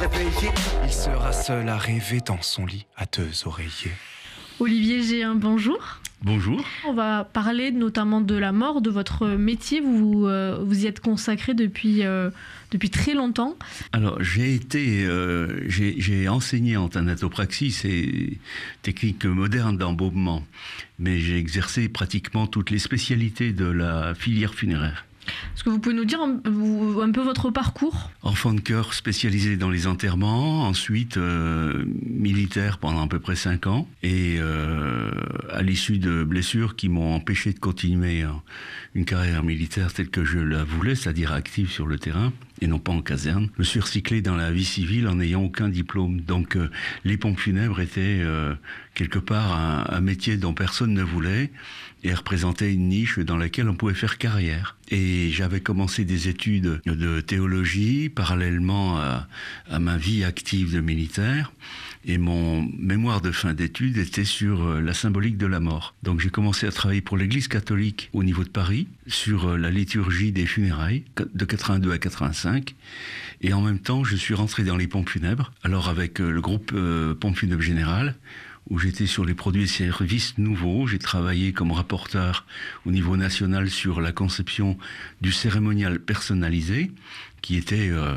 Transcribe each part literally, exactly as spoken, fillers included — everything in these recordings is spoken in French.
réveiller. Il sera seul à rêver dans son lit à deux oreillers. Olivier Géhin, bonjour. Bonjour. On va parler notamment de la mort, de votre métier. Vous euh, vous y êtes consacré depuis, euh, depuis très longtemps. Alors, j'ai été, euh, j'ai, j'ai enseigné en thanatopraxie, c'est technique moderne d'embaumement, mais j'ai exercé pratiquement toutes les spécialités de la filière funéraire. Est-ce que vous pouvez nous dire un, un peu votre parcours ? Enfant de cœur spécialisé dans les enterrements, ensuite euh, militaire pendant à peu près cinq ans, et euh, à l'issue de blessures qui m'ont empêché de continuer hein, une carrière militaire telle que je la voulais, c'est-à-dire active sur le terrain, et non pas en caserne. Je me suis recyclé dans la vie civile en n'ayant aucun diplôme. Donc euh, les pompes funèbres étaient euh, quelque part un, un métier dont personne ne voulait, et représentait une niche dans laquelle on pouvait faire carrière. Et j'avais commencé des études de théologie parallèlement à, à ma vie active de militaire. Et mon mémoire de fin d'études était sur la symbolique de la mort. Donc j'ai commencé à travailler pour l'Église catholique au niveau de Paris, sur la liturgie des funérailles, de quatre-vingt-deux à quatre-vingt-cinq. Et en même temps, je suis rentré dans les pompes funèbres, alors avec le groupe euh, Pompes Funèbres Générales, où j'étais sur les produits et services nouveaux. J'ai travaillé comme rapporteur au niveau national sur la conception du cérémonial personnalisé, qui était euh,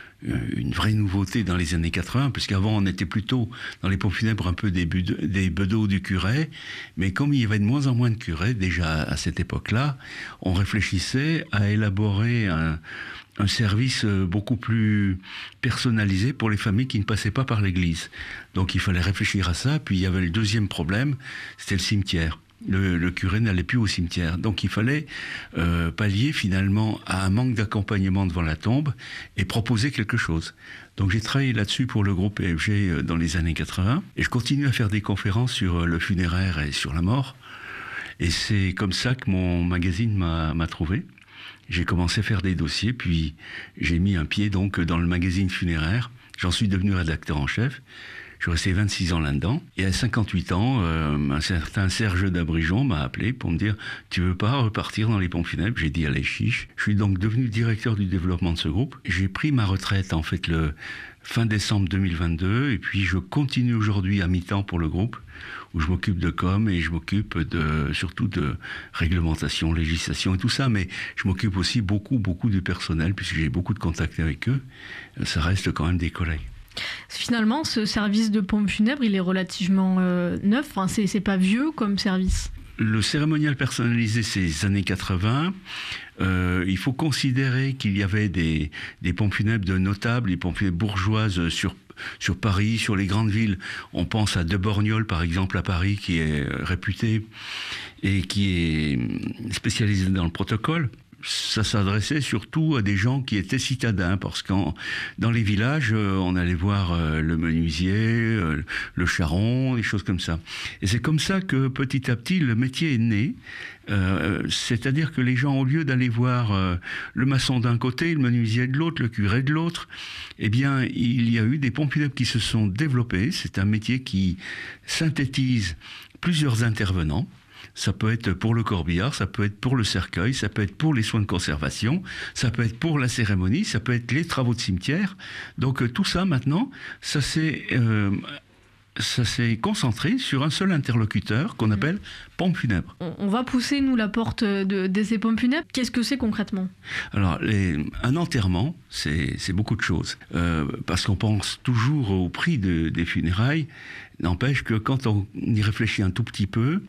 une vraie nouveauté dans les années quatre-vingts, parce qu'avant on était plutôt dans les pompes funèbres un peu des, bud- des bedeaux du curé, mais comme il y avait de moins en moins de curés, déjà à cette époque-là, on réfléchissait à élaborer un un service beaucoup plus personnalisé pour les familles qui ne passaient pas par l'église. Donc il fallait réfléchir à ça. Puis il y avait le deuxième problème, c'était le cimetière. Le, le curé n'allait plus au cimetière. Donc il fallait euh, pallier finalement à un manque d'accompagnement devant la tombe et proposer quelque chose. Donc j'ai travaillé là-dessus pour le groupe P F G dans les années quatre-vingts. Et je continue à faire des conférences sur le funéraire et sur la mort. Et c'est comme ça que mon magazine m'a, m'a trouvé. J'ai commencé à faire des dossiers, puis j'ai mis un pied donc dans le magazine funéraire. J'en suis devenu rédacteur en chef. Je suis resté vingt-six ans là-dedans. Et à cinquante-huit ans, euh, un certain Serge d'Abrigeon m'a appelé pour me dire « Tu veux pas repartir dans les pompes funèbres ?» J'ai dit « Allez, chiche ». Je suis donc devenu directeur du développement de ce groupe. J'ai pris ma retraite en fait le fin décembre deux mille vingt-deux, et puis je continue aujourd'hui à mi-temps pour le groupe, où je m'occupe de com et je m'occupe de, surtout de réglementation, législation et tout ça, mais je m'occupe aussi beaucoup, beaucoup du personnel, puisque j'ai beaucoup de contacts avec eux. Ça reste quand même des collègues. Finalement, ce service de pompes funèbres, il est relativement euh, neuf, enfin, c'est, c'est pas vieux comme service. Le cérémonial personnalisé, c'est les années quatre-vingts. Euh, il faut considérer qu'il y avait des, des pompes funèbres de notables, des pompes funèbres bourgeoises sur sur Paris, sur les grandes villes. On pense à De Borgnole, par exemple, à Paris, qui est réputé et qui est spécialisé dans le protocole. Ça s'adressait surtout à des gens qui étaient citadins, parce que dans les villages, on allait voir le menuisier, le charron, des choses comme ça. Et c'est comme ça que petit à petit le métier est né. Euh, c'est-à-dire que les gens, au lieu d'aller voir euh, le maçon d'un côté, le menuisier de l'autre, le curé de l'autre, eh bien, il y a eu des pompes funèbres qui se sont développées. C'est un métier qui synthétise plusieurs intervenants. Ça peut être pour le corbillard, ça peut être pour le cercueil, ça peut être pour les soins de conservation, ça peut être pour la cérémonie, ça peut être les travaux de cimetière. Donc euh, tout ça maintenant, ça s'est, euh, ça s'est concentré sur un seul interlocuteur qu'on appelle pompe funèbre. On, on va pousser, nous, la porte de, de ces pompes funèbres. Qu'est-ce que c'est concrètement ? Alors, les, un enterrement, c'est, c'est beaucoup de choses. Euh, parce qu'on pense toujours au prix de, des funérailles. N'empêche que quand on y réfléchit un tout petit peu,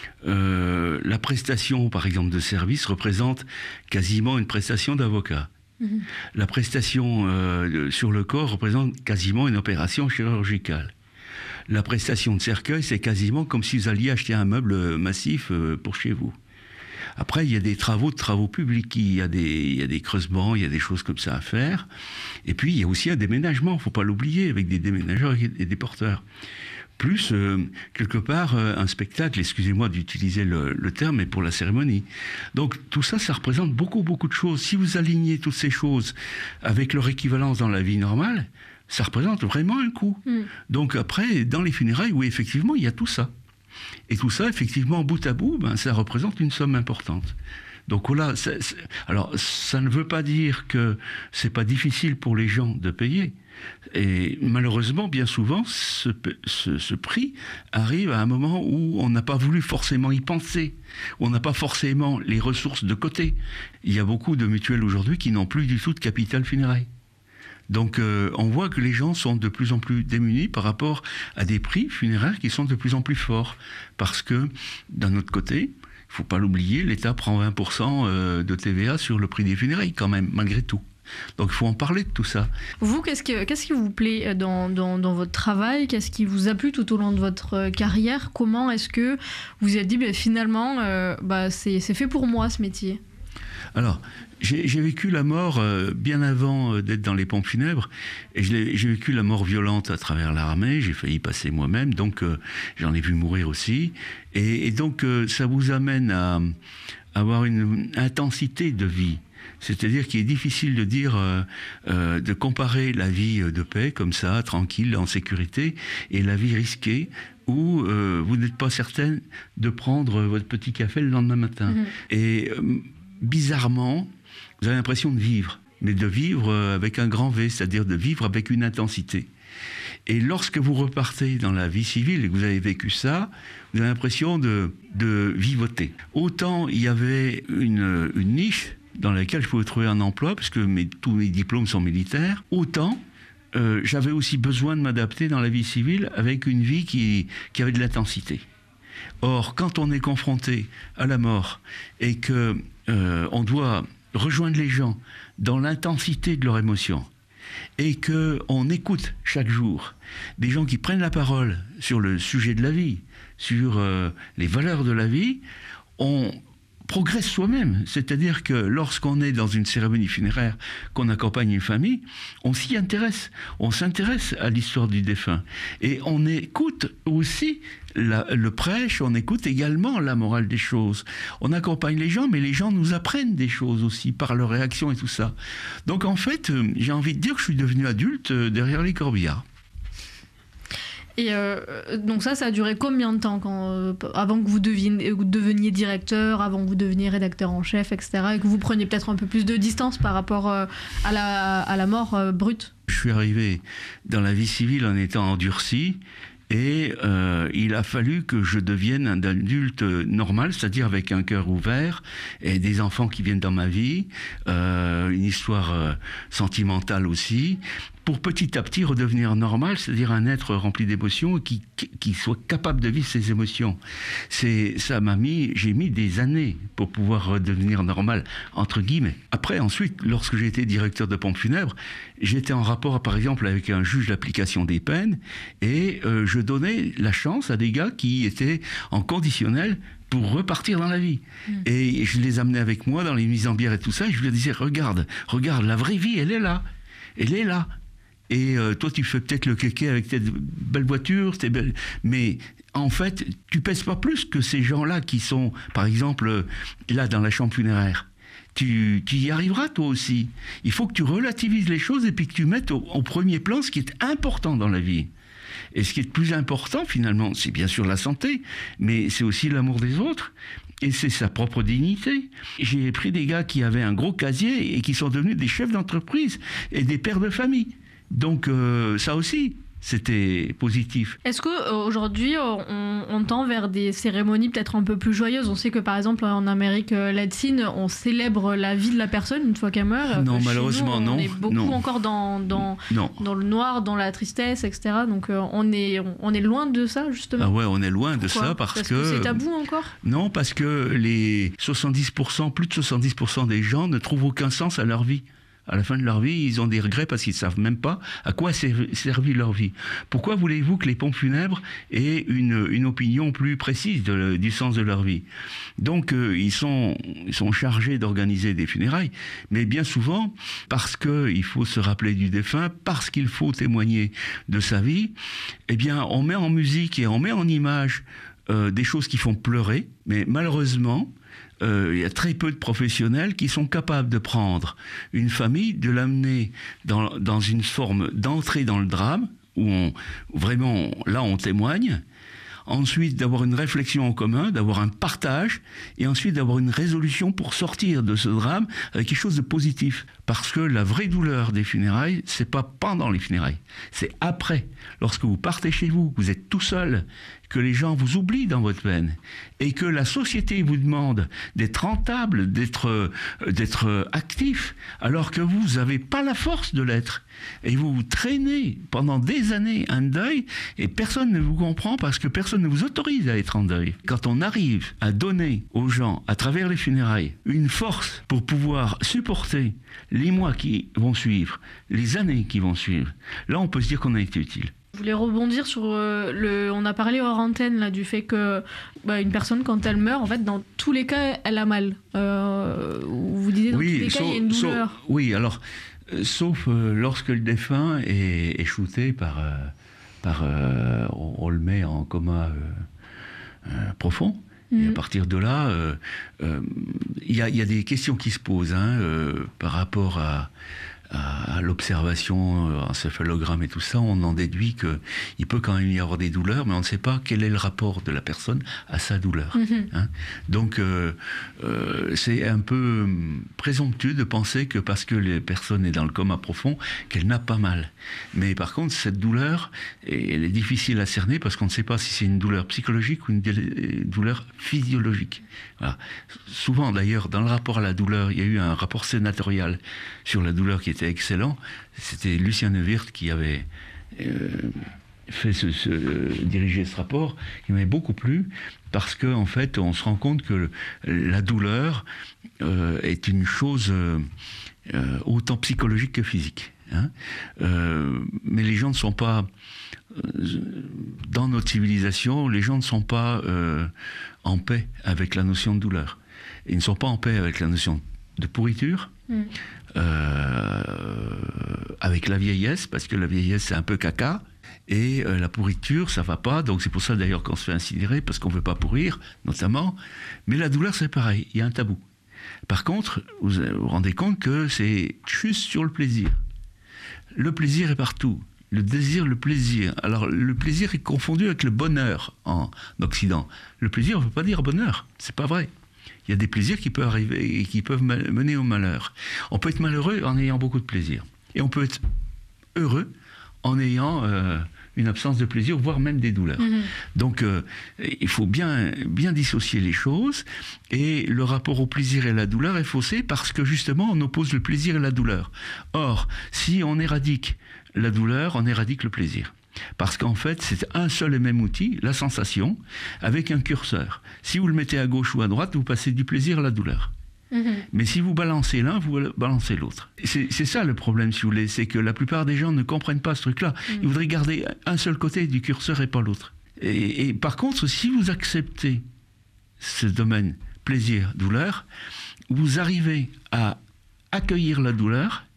euh, la prestation, par exemple, de service représente quasiment une prestation d'avocat. Mmh. La prestation euh, sur le corps représente quasiment une opération chirurgicale. La prestation de cercueil, c'est quasiment comme si vous alliez acheter un meuble massif euh, pour chez vous. Après, il y a des travaux de travaux publics, il y a des, il y a des creusements, il y a des choses comme ça à faire. Et puis, il y a aussi un déménagement, il ne faut pas l'oublier, avec des déménageurs et des porteurs. Plus, euh, quelque part, euh, un spectacle, excusez-moi d'utiliser le, le terme, mais pour la cérémonie. Donc, tout ça, ça représente beaucoup, beaucoup de choses. Si vous alignez toutes ces choses avec leur équivalence dans la vie normale, ça représente vraiment un coût. Mm. Donc, après, dans les funérailles, oui, effectivement, il y a tout ça. Et tout ça, effectivement, bout à bout, ben, ça représente une somme importante. Donc voilà, c'est, c'est, alors ça ne veut pas dire que c'est pas difficile pour les gens de payer. Et malheureusement, bien souvent, ce, ce, ce prix arrive à un moment où on n'a pas voulu forcément y penser, où on n'a pas forcément les ressources de côté. Il y a beaucoup de mutuelles aujourd'hui qui n'ont plus du tout de capital funéraire. Donc euh, on voit que les gens sont de plus en plus démunis par rapport à des prix funéraires qui sont de plus en plus forts. Parce que, d'un autre côté, il ne faut pas l'oublier, l'État prend vingt pour cent de T V A sur le prix des funérailles quand même, malgré tout. Donc il faut en parler de tout ça. Vous, qu'est-ce, que, qu'est-ce qui vous plaît dans, dans, dans votre travail? Qu'est-ce qui vous a plu tout au long de votre carrière? Comment est-ce que vous vous êtes dit, bah, finalement, euh, bah, c'est, c'est fait pour moi ce métier? Alors, j'ai, j'ai vécu la mort euh, bien avant euh, d'être dans les pompes funèbres, et j'ai, j'ai vécu la mort violente à travers l'armée, j'ai failli passer moi-même, donc euh, j'en ai vu mourir aussi, et, et donc euh, ça vous amène à, à avoir une intensité de vie. C'est-à-dire qu'il est difficile de dire, euh, euh, de comparer la vie de paix, comme ça, tranquille, en sécurité, et la vie risquée, où euh, vous n'êtes pas certaine de prendre votre petit café le lendemain matin. Mmh. Et euh, bizarrement, vous avez l'impression de vivre, mais de vivre avec un grand V, c'est-à-dire de vivre avec une intensité. Et lorsque vous repartez dans la vie civile et que vous avez vécu ça, vous avez l'impression de, de vivoter. Autant il y avait une, une niche dans laquelle je pouvais trouver un emploi, parce que mes, tous mes diplômes sont militaires, autant euh, j'avais aussi besoin de m'adapter dans la vie civile avec une vie qui, qui avait de l'intensité. Or, quand on est confronté à la mort et que euh, on doit rejoindre les gens dans l'intensité de leurs émotions, et qu'on écoute chaque jour des gens qui prennent la parole sur le sujet de la vie, sur euh, les valeurs de la vie, on progresse soi-même. C'est-à-dire que lorsqu'on est dans une cérémonie funéraire, qu'on accompagne une famille, on s'y intéresse. On s'intéresse à l'histoire du défunt. Et on écoute aussi la, le prêche, on écoute également la morale des choses. On accompagne les gens, mais les gens nous apprennent des choses aussi par leur réaction et tout ça. Donc en fait, j'ai envie de dire que je suis devenu adulte derrière les corbillards. Et euh, donc ça, ça a duré combien de temps quand, euh, avant que vous deveniez, vous deveniez directeur, avant que vous deveniez rédacteur en chef, et cetera, et que vous preniez peut-être un peu plus de distance par rapport euh, à, la, à la mort euh, brute? Je suis arrivé dans la vie civile en étant endurci, et euh, il a fallu que je devienne un adulte normal, c'est-à-dire avec un cœur ouvert, et des enfants qui viennent dans ma vie, euh, une histoire euh, sentimentale aussi, pour petit à petit redevenir normal, c'est-à-dire un être rempli d'émotions qui, qui, qui soit capable de vivre ses émotions. C'est, ça m'a mis, j'ai mis des années pour pouvoir redevenir normal, entre guillemets. Après, ensuite, lorsque j'ai été directeur de pompes funèbres, j'étais en rapport, par exemple, avec un juge d'application des peines, et euh, je donnais la chance à des gars qui étaient en conditionnel pour repartir dans la vie. Mmh. Et je les amenais avec moi dans les mises en bière et tout ça, et je leur disais, regarde, regarde, la vraie vie, elle est là, elle est là. Et euh, toi, tu fais peut-être le kéké avec tes belles voitures, tes belles... mais en fait, tu pèses pas plus que ces gens-là qui sont, par exemple, là, dans la chambre funéraire. Tu, tu y arriveras, toi aussi. Il faut que tu relativises les choses et puis que tu mettes au, au premier plan ce qui est important dans la vie. Et ce qui est le plus important, finalement, c'est bien sûr la santé, mais c'est aussi l'amour des autres. Et c'est sa propre dignité. J'ai pris des gars qui avaient un gros casier et qui sont devenus des chefs d'entreprise et des pères de famille. Donc euh, ça aussi, c'était positif. Est-ce qu'aujourd'hui, on, on tend vers des cérémonies peut-être un peu plus joyeuses? On sait que par exemple en Amérique latine, on célèbre la vie de la personne une fois qu'elle meurt. Non, Chez malheureusement, nous, on non. On est beaucoup non. encore dans, dans, non. dans le noir, dans la tristesse, et cetera. Donc euh, on, est, on, on est loin de ça, justement. Ah ouais, on est loin de Pourquoi? ça parce, parce que... que c'est tabou encore? Non, parce que les soixante-dix pour cent, plus de soixante-dix pour cent des gens ne trouvent aucun sens à leur vie. À la fin de leur vie, ils ont des regrets parce qu'ils ne savent même pas à quoi a servi leur vie. Pourquoi voulez-vous que les pompes funèbres aient une, une opinion plus précise de, du sens de leur vie? Donc, euh, ils, sont, ils sont chargés d'organiser des funérailles, mais bien souvent, parce qu'il faut se rappeler du défunt, parce qu'il faut témoigner de sa vie, eh bien, on met en musique et on met en image euh, des choses qui font pleurer, mais malheureusement, Euh, il y a très peu de professionnels qui sont capables de prendre une famille, de l'amener dans, dans une forme d'entrée dans le drame, où on, vraiment, là, on témoigne, ensuite d'avoir une réflexion en commun, d'avoir un partage, et ensuite d'avoir une résolution pour sortir de ce drame avec quelque chose de positif. Parce que la vraie douleur des funérailles, c'est pas pendant les funérailles, c'est après, lorsque vous partez chez vous, que vous êtes tout seul, que les gens vous oublient dans votre peine, et que la société vous demande d'être rentable, d'être, d'être actif, alors que vous n'avez pas la force de l'être. Et vous vous traînez pendant des années un deuil, et personne ne vous comprend parce que personne ne vous autorise à être en deuil. Quand on arrive à donner aux gens, à travers les funérailles, une force pour pouvoir supporter les mois qui vont suivre, les années qui vont suivre, là on peut se dire qu'on a été utile. Je voulais rebondir sur euh, le. On a parlé hors antenne là du fait que bah, une personne quand elle meurt, en fait, dans tous les cas, elle a mal. Euh, vous disiez dans oui, tous les sauf, cas, il y a une douleur. Sauf, oui, alors euh, sauf euh, lorsque le défunt est, est shooté par euh, par euh, on, on le met en coma euh, euh, profond. Mmh. Et à partir de là, il euh, euh, y, y a des questions qui se posent hein, euh, par rapport à à l'observation, encéphalogramme et tout ça, on en déduit qu'il peut quand même y avoir des douleurs, mais on ne sait pas quel est le rapport de la personne à sa douleur. Mmh. Hein. Donc, euh, euh, c'est un peu présomptueux de penser que parce que la personne est dans le coma profond, qu'elle n'a pas mal. Mais par contre, cette douleur, elle est difficile à cerner parce qu'on ne sait pas si c'est une douleur psychologique ou une douleur physiologique. Voilà. Souvent, d'ailleurs, dans le rapport à la douleur, il y a eu un rapport sénatorial sur la douleur qui était excellent. C'était Lucien Neuwirth qui avait euh, fait ce, ce, euh, dirigé ce rapport. Il m'avait beaucoup plu parce qu'en en fait, on se rend compte que la douleur euh, est une chose euh, euh, autant psychologique que physique. Hein. Euh, mais les gens ne sont pas... Dans notre civilisation, les gens ne sont pas euh, en paix avec la notion de douleur. Ils ne sont pas en paix avec la notion de pourriture, mm. euh, avec la vieillesse, parce que la vieillesse c'est un peu caca, et euh, la pourriture ça va pas, donc c'est pour ça d'ailleurs qu'on se fait incinérer, parce qu'on veut pas pourrir, notamment. Mais la douleur c'est pareil, il y a un tabou. Par contre, vous vous rendez compte que c'est juste sur le plaisir. Le plaisir est partout. Le désir, le plaisir. Alors, le plaisir est confondu avec le bonheur en Occident. Le plaisir, on ne veut pas dire bonheur. C'est pas vrai. Il y a des plaisirs qui peuvent arriver et qui peuvent mener au malheur. On peut être malheureux en ayant beaucoup de plaisir. Et on peut être heureux en ayant euh, une absence de plaisir, voire même des douleurs. Mmh. Donc, euh, il faut bien, bien dissocier les choses. Et le rapport au plaisir et à la douleur est faussé parce que, justement, on oppose le plaisir et la douleur. Or, si on éradique la douleur, on éradique le plaisir. Parce qu'en fait, c'est un seul et même outil, la sensation, avec un curseur. Si vous le mettez à gauche ou à droite, vous passez du plaisir à la douleur. Mmh. Mais si vous balancez l'un, vous balancez l'autre. C'est, c'est ça le problème, si vous voulez, c'est que la plupart des gens ne comprennent pas ce truc-là. Mmh. Ils voudraient garder un seul côté du curseur et pas l'autre. Et, et par contre, si vous acceptez ce domaine plaisir-douleur, vous arrivez à accueillir la douleur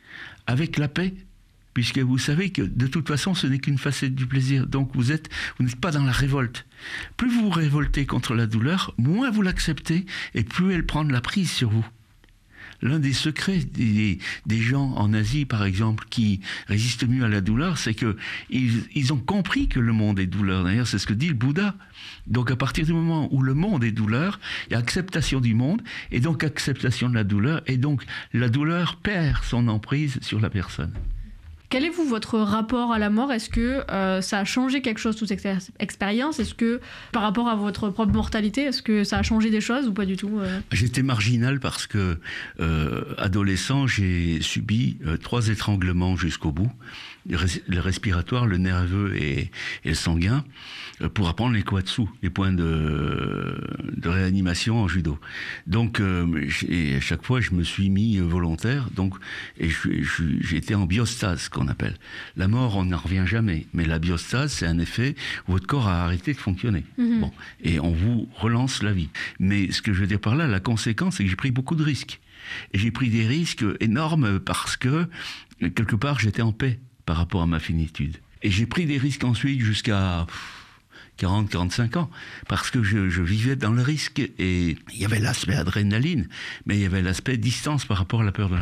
avec la paix, puisque vous savez que de toute façon ce n'est qu'une facette du plaisir, donc vous êtes, vous n'êtes pas dans la révolte. Plus vous vous révoltez contre la douleur, moins vous l'acceptez et plus elle prend de la prise sur vous. L'un des secrets des, des gens en Asie, par exemple, qui résistent mieux à la douleur, c'est que ils, ils ont compris que le monde est douleur. D'ailleurs, c'est ce que dit le Bouddha. Donc, à partir du moment où le monde est douleur, il y a acceptation du monde, et donc acceptation de la douleur, et donc la douleur perd son emprise sur la personne. Quel est, vous, votre rapport à la mort ? Est-ce que euh, ça a changé quelque chose, toute cette ex- expérience ? Est-ce que, par rapport à votre propre mortalité, est-ce que ça a changé des choses ou pas du tout euh... J'étais marginal parce que, euh, adolescent, j'ai subi euh, trois étranglements jusqu'au bout. Le, res- le respiratoire, le nerveux et, et le sanguin, euh, pour apprendre les koatsu, les points de, de réanimation en judo. Donc, euh, à chaque fois, je me suis mis volontaire, donc, et je, je, j'ai été en biostase, qu'on appelle. La mort, on n'en revient jamais, mais la biostase, c'est un effet où votre corps a arrêté de fonctionner. Mmh. Bon, et on vous relance la vie. Mais ce que je veux dire par là, la conséquence, c'est que j'ai pris beaucoup de risques. Et j'ai pris des risques énormes parce que, quelque part, j'étais en paix par rapport à ma finitude. Et j'ai pris des risques ensuite jusqu'à quarante à quarante-cinq ans, parce que je, je vivais dans le risque, et il y avait l'aspect adrénaline, mais il y avait l'aspect distance par rapport à la peur de la mort.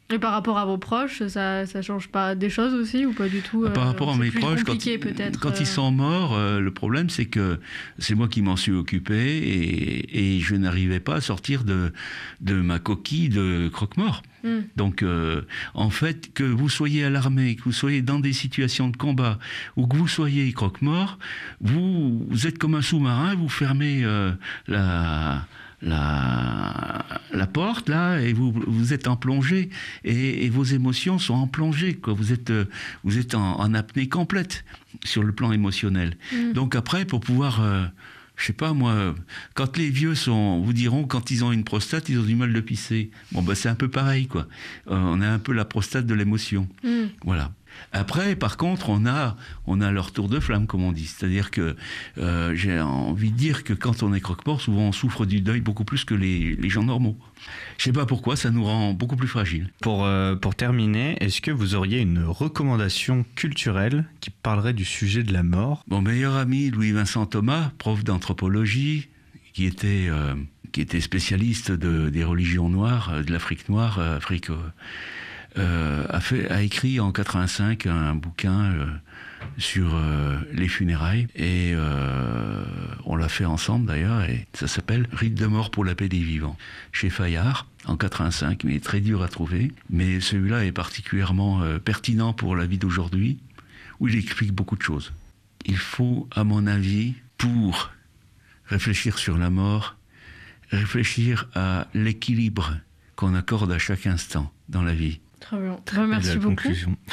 Et par rapport à vos proches, ça, ça change pas des choses aussi ou pas du tout? Par euh, rapport à c'est mes plus proches, quand, compliqué, peut-être, quand euh... ils sont morts, euh, le problème c'est que c'est moi qui m'en suis occupé et, et je n'arrivais pas à sortir de, de ma coquille de croque-mort. Mm. Donc euh, en fait, que vous soyez à l'armée, que vous soyez dans des situations de combat ou que vous soyez croque-mort, vous, vous êtes comme un sous-marin, vous fermez euh, la... La, la porte là et vous, vous êtes en plongée et, et vos émotions sont en plongée quoi. Vous êtes, vous êtes en, en apnée complète sur le plan émotionnel. Mmh. Donc après pour pouvoir euh, je sais pas moi, quand les vieux sont, vous diront quand ils ont une prostate ils ont du mal de pisser. Bon bah c'est un peu pareil quoi. Euh, on a un peu la prostate de l'émotion. Mmh. Voilà. Après, par contre, on a, on a leur tour de flamme, comme on dit. C'est-à-dire que euh, j'ai envie de dire que quand on est croque-mort, souvent on souffre du deuil beaucoup plus que les, les gens normaux. Je sais pas pourquoi, ça nous rend beaucoup plus fragiles. Pour, euh, pour terminer, est-ce que vous auriez une recommandation culturelle qui parlerait du sujet de la mort ? Mon meilleur ami, Louis-Vincent Thomas, prof d'anthropologie, qui était, euh, qui était spécialiste de, des religions noires, de l'Afrique noire, Afrique... Euh, Euh, a, fait, a écrit en quatre-vingt-cinq un bouquin euh, sur euh, les funérailles et euh, on l'a fait ensemble d'ailleurs et ça s'appelle Rite de mort pour la paix des vivants chez Fayard en quatre-vingt-cinq, mais très dur à trouver, mais celui-là est particulièrement euh, pertinent pour la vie d'aujourd'hui où il explique beaucoup de choses. Il faut, à mon avis, pour réfléchir sur la mort, réfléchir à l'équilibre qu'on accorde à chaque instant dans la vie. Très bien. Très merci beaucoup.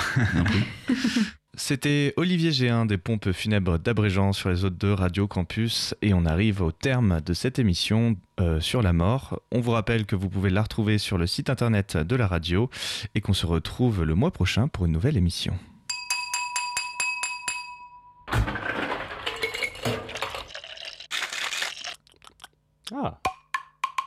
C'était Olivier Géhin des pompes funèbres d'Abrégean sur les hôtes de Radio Campus et on arrive au terme de cette émission euh, sur la mort. On vous rappelle que vous pouvez la retrouver sur le site internet de la radio et qu'on se retrouve le mois prochain pour une nouvelle émission. Ah.